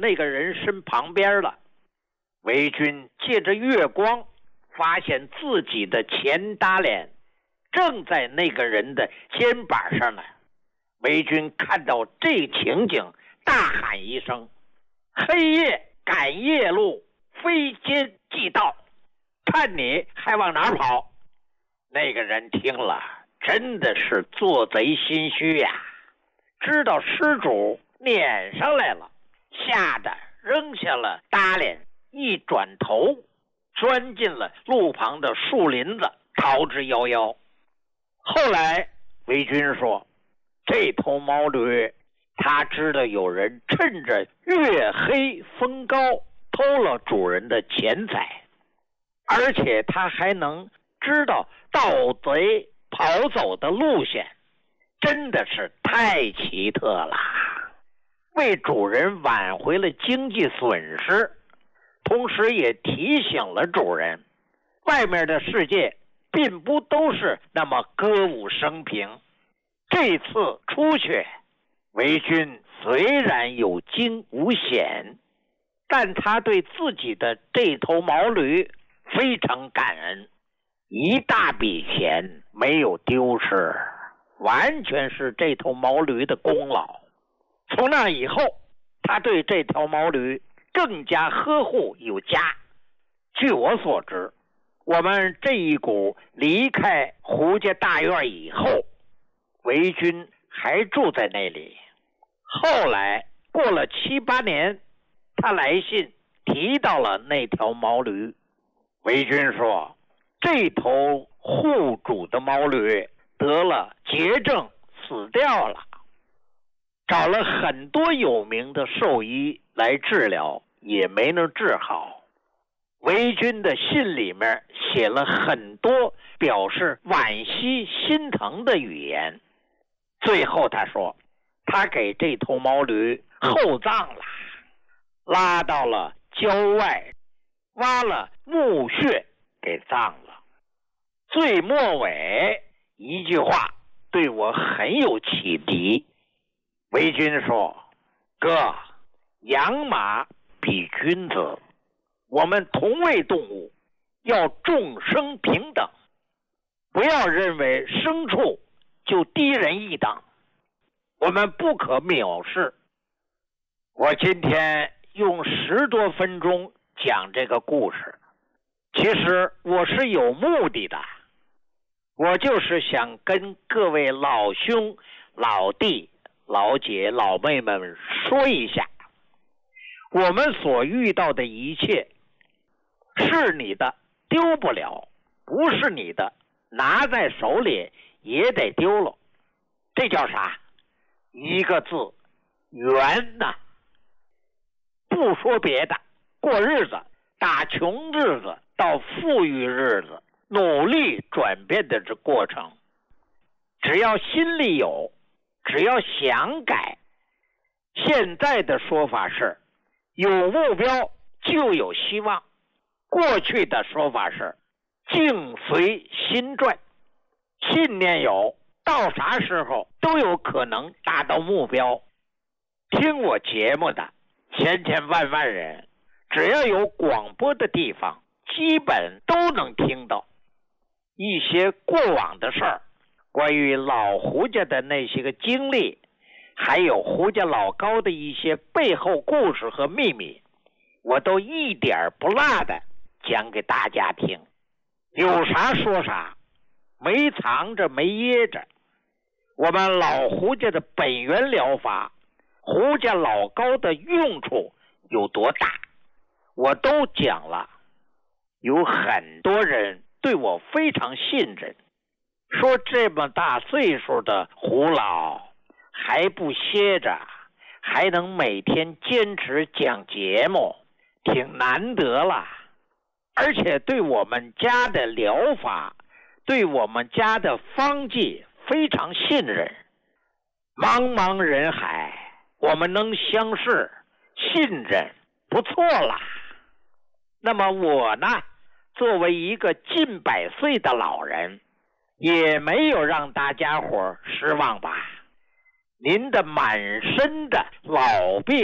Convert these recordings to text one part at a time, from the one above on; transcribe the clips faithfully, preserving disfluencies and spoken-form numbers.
那个人身旁边了。韦军借着月光发现自己的前搭脸正在那个人的肩膀上呢。韦军看到这情景，大喊一声：黑夜赶夜路，非奸即盗，看你还往哪跑！那个人听了真的是做贼心虚呀，知道失主撵上来了，吓得扔下了搭脸，一转头钻进了路旁的树林子，逃之夭夭。后来韦军说，这头毛驴他知道有人趁着月黑风高偷了主人的钱财，而且他还能知道盗贼跑走的路线，真的是太奇特了，为主人挽回了经济损失，同时也提醒了主人，外面的世界并不都是那么歌舞升平。这次出去，韦军虽然有惊无险，但他对自己的这头毛驴非常感恩，一大笔钱没有丢失，完全是这头毛驴的功劳。从那以后，他对这条毛驴更加呵护有加。据我所知，我们这一股离开胡家大院以后，韦军还住在那里。后来过了七八年，他来信提到了那条毛驴。韦军说，这头护主的毛驴得了结症死掉了，找了很多有名的兽医来治疗，也没能治好。韦军的信里面写了很多表示惋惜心疼的语言。最后他说，他给这头毛驴厚葬了，拉到了郊外，挖了墓穴给葬了。最末尾一句话对我很有启迪。韦军说，哥，养马比君子，我们同为动物，要众生平等，不要认为牲畜就低人一等，我们不可藐视。我今天用十多分钟讲这个故事，其实我是有目的的，我就是想跟各位老兄、老弟、老姐、老妹们说一下，我们所遇到的一切，是你的丢不了，不是你的拿在手里也得丢了。这叫啥？一个字，缘呐。不说别的，过日子，打穷日子到富裕日子，努力转变的这过程，只要心里有，只要想改。现在的说法是，有目标就有希望。过去的说法是，境随心转。信念有，到啥时候都有可能达到目标。听我节目的千千万万人，只要有广播的地方，基本都能听到一些过往的事儿，关于老胡家的那些个经历，还有胡家老高的一些背后故事和秘密，我都一点不落的讲给大家听，有啥说啥，没藏着没掖着。我们老胡家的本源疗法，胡家老高的用处有多大，我都讲了。有很多人对我非常信任，说这么大岁数的胡老还不歇着，还能每天坚持讲节目，挺难得了。而且对我们家的疗法，对我们家的方剂非常信任。茫茫人海，我们能相识信任，不错了。那么我呢，作为一个近百岁的老人，也没有让大家伙失望吧。您的满身的老病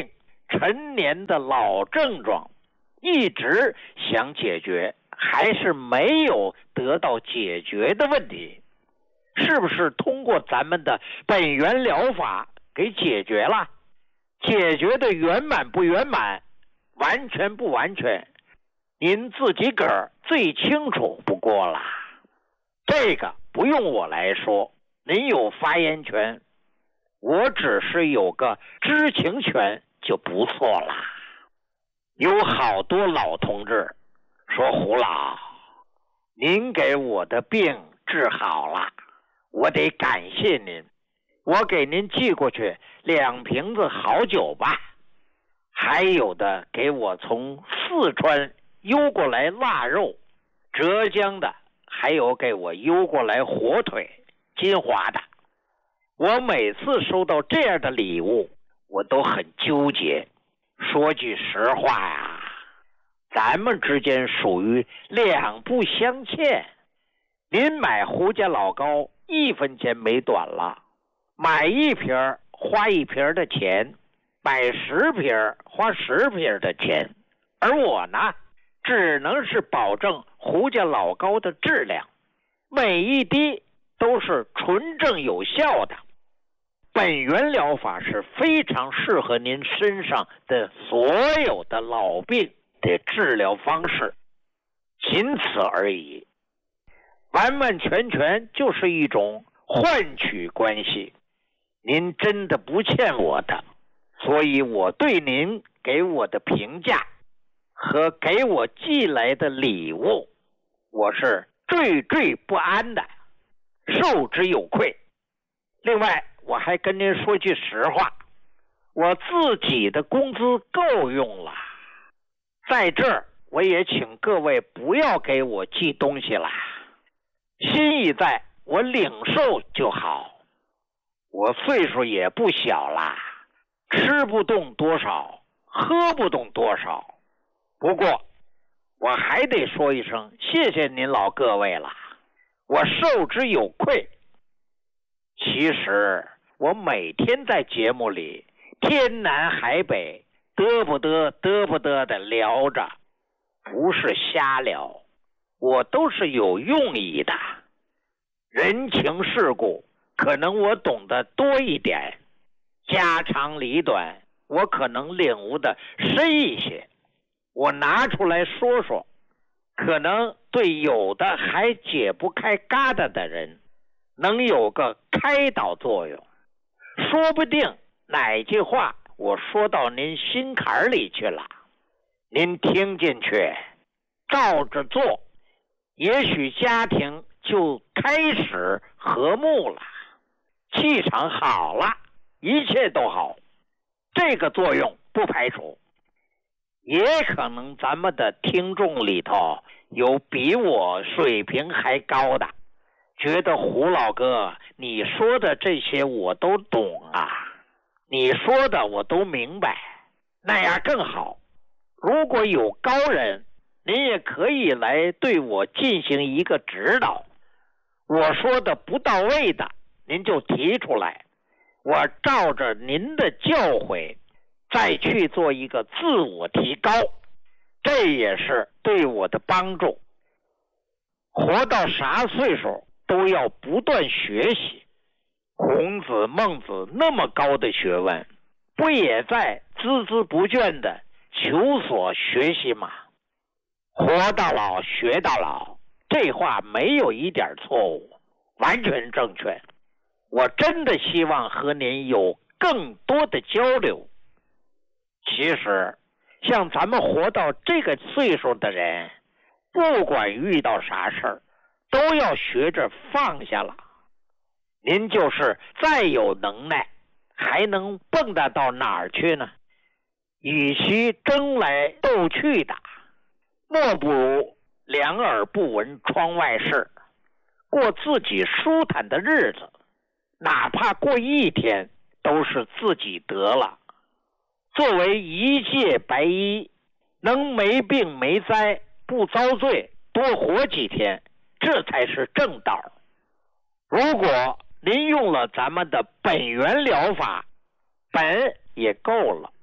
陈年的老症状，一直想解决，还是没有得到解决的问题，是不是通过咱们的本源疗法给解决了？解决的圆满不圆满，完全不完全，您自己个儿最清楚不过了。这个不用我来说，您有发言权，我只是有个知情权就不错了。有好多老同志说，胡老，您给我的病治好了，我得感谢您，我给您寄过去两瓶子好酒吧。还有的给我从四川邮过来腊肉，浙江的还有给我邮过来火腿，金华的。我每次收到这样的礼物，我都很纠结。说句实话呀，咱们之间属于两不相欠。您买胡家老高一分钱没短了，买一瓶花一瓶的钱，买十瓶花十瓶的钱，而我呢，只能是保证胡家老高的质量，每一滴都是纯正有效的。本源疗法是非常适合您身上的所有的老病的治疗方式，仅此而已。完完全全就是一种换取关系，您真的不欠我的，所以我对您给我的评价和给我寄来的礼物，我是惴惴不安的，受之有愧。另外我还跟您说句实话，我自己的工资够用了，在这儿我也请各位不要给我寄东西了，心意在，我领受就好。我岁数也不小了，吃不动多少，喝不动多少，不过我还得说一声谢谢您老各位了，我受之有愧。其实我每天在节目里天南海北嘚不嘚嘚不嘚的聊着，不是瞎聊，我都是有用意的。人情世故可能我懂得多一点，家长里短我可能领悟的深一些，我拿出来说说，可能对有的还解不开疙瘩的人能有个开导作用，说不定哪句话我说到您心坎里去了，您听进去照着做，也许家庭就开始和睦了，气场好了，一切都好。这个作用不排除，也可能咱们的听众里头有比我水平还高的，觉得胡老哥你说的这些我都懂啊，你说的我都明白，那样更好。如果有高人，您也可以来对我进行一个指导，我说的不到位的您就提出来，我照着您的教诲再去做一个自我提高，这也是对我的帮助。活到啥岁数都要不断学习，孔子孟子那么高的学问，不也在孜孜不倦的求索学习吗？活到老学到老，这话没有一点错误，完全正确。我真的希望和您有更多的交流。其实像咱们活到这个岁数的人，不管遇到啥事儿都要学着放下了。您就是再有能耐，还能蹦跶到哪儿去呢？与其争来斗去的，莫不如两耳不闻窗外事，过自己舒坦的日子，哪怕过一天都是自己得了。作为一介白衣，能没病没灾，不遭罪，多活几天，这才是正道。如果您用了咱们的本源疗法，本也够了，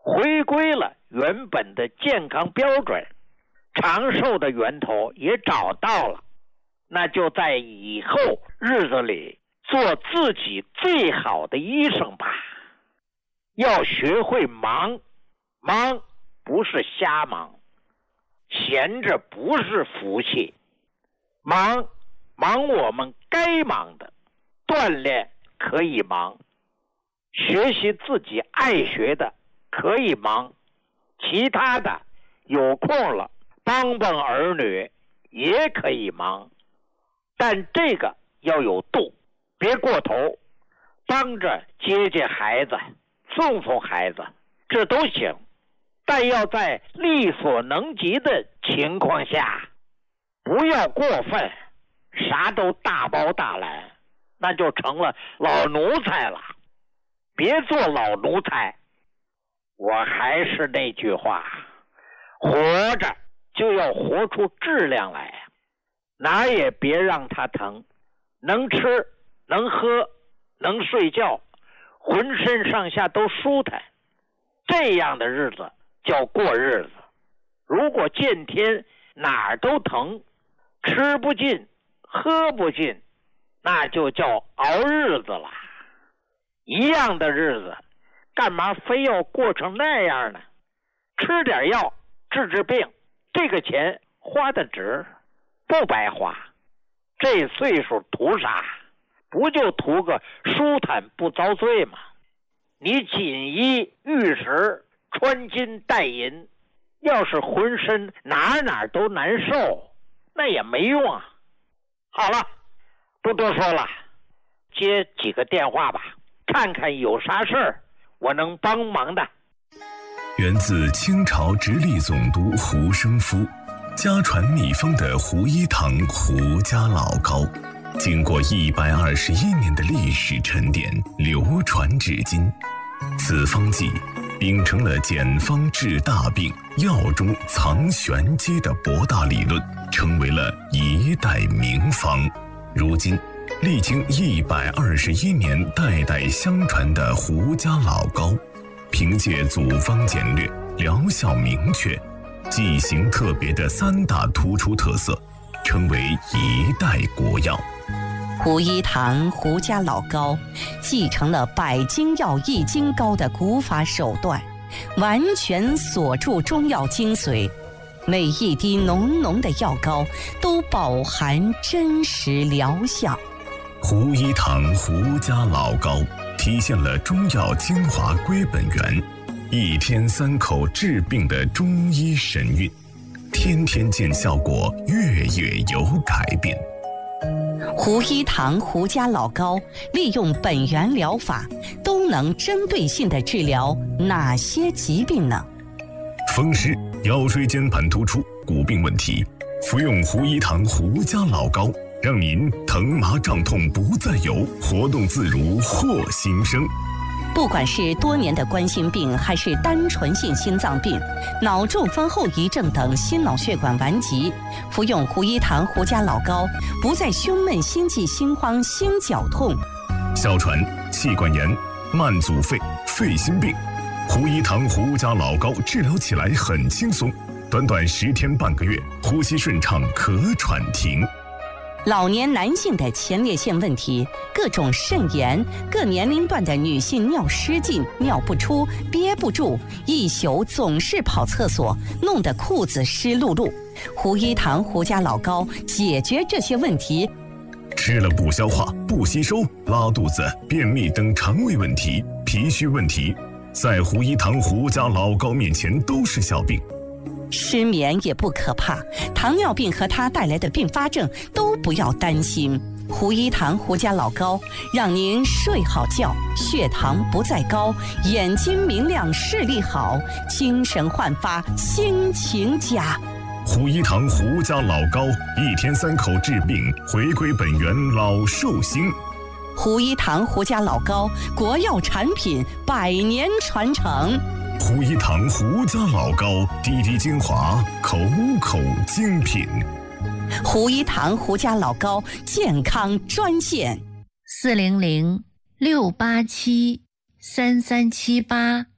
回归了原本的健康标准，长寿的源头也找到了，那就在以后日子里做自己最好的医生吧。要学会忙，忙不是瞎忙，闲着不是福气，忙忙我们该忙的，锻炼可以忙，学习自己爱学的可以忙，其他的有空了帮帮儿女也可以忙，但这个要有度，别过头，帮着接接孩子，送送孩子，这都行，但要在力所能及的情况下，不要过分，啥都大包大揽，那就成了老奴才了。别做老奴才。我还是那句话，活着就要活出质量来，哪也别让它疼，能吃能喝能睡觉，浑身上下都舒坦，这样的日子叫过日子。如果见天哪儿都疼，吃不进喝不进，那就叫熬日子了。一样的日子干嘛非要过成那样呢？吃点药治治病，这个钱花的值，不白花。这岁数图啥？不就图个舒坦不遭罪吗？你锦衣玉食，穿金戴银，要是浑身哪哪都难受，那也没用啊。好了，不多说了，接几个电话吧，看看有啥事儿我能帮忙的。 源自清朝直隶总督胡生夫，家传秘方的胡一堂胡家老膏，经过一百二十一年的历史沉淀，流传至今。此方剂秉承了简方治大病、药中藏玄机的博大理论，成为了一代名方。如今历经一百二十一年代代相传的胡家老膏，凭借组方简略、疗效明确、剂型特别的三大突出特色，成为一代国药。 胡一堂胡家老膏继承了百金药易筋膏的古法手段，完全锁住中药精髓，每一滴浓浓的药膏都饱含真实疗效。 胡一堂胡家老膏体现了中药精华归本源，一天三口治病的中医神韵，天天见效果，月月有改变。 胡一堂胡家老膏利用本源疗法，都能针对性地治疗哪些疾病呢？ 风湿、腰椎间盘突出、骨病问题，服用胡一堂胡家老膏，让您疼麻胀痛不再有，活动自如获新生。 不管是多年的冠心病，还是单纯性心脏病、脑中风后遗症等心脑血管顽疾，服用胡一堂胡家老膏，不再胸闷、心悸、心慌、心绞痛。 哮喘、气管炎、慢阻肺、肺心病，胡一堂胡家老膏治疗起来很轻松，短短十天半个月，呼吸顺畅，咳喘停。 老年男性的前列腺问题，各种肾炎，各年龄段的女性尿失禁、尿不出、憋不住，一宿总是跑厕所，弄得裤子湿漉漉。胡一堂胡家老膏解决这些问题。 吃了不消化、不吸收、拉肚子、便秘等肠胃问题、脾虚问题，在胡一堂胡家老膏面前都是小病。 失眠也不可怕，糖尿病和它带来的并发症都不要担心。胡一堂胡家老膏让您睡好觉，血糖不再高，眼睛明亮，视力好，精神焕发，心情佳。 胡一堂胡家老膏，一天三口治病，回归本源，老寿星。 胡一堂胡家老膏，国药产品，百年传承。 胡一堂胡家老膏，滴滴精华，口口精品。 胡一堂胡家老膏健康专线： 四零零六八七三三七八，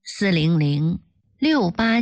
四零零六八